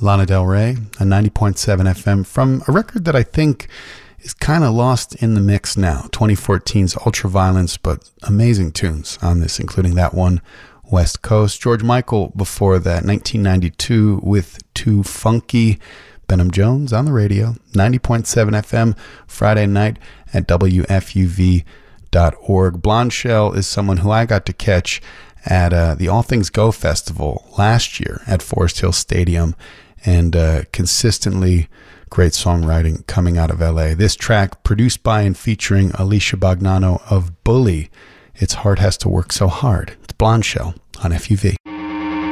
Lana Del Rey, a 90.7 FM from a record that I think is kind of lost in the mix now. 2014's Ultraviolence, but amazing tunes on this, including that one, West Coast. George Michael before that, 1992 with Too Funky. Benham Jones on the radio, 90.7 FM, Friday night at WFUV.org. Blonde Shell is someone who I got to catch at the All Things Go Festival last year at Forest Hill Stadium, and consistently great songwriting coming out of LA. This track produced by and featuring Alicia Bagnano of Bully. Its Heart Has to Work So Hard. It's Blonde Shell on FUV.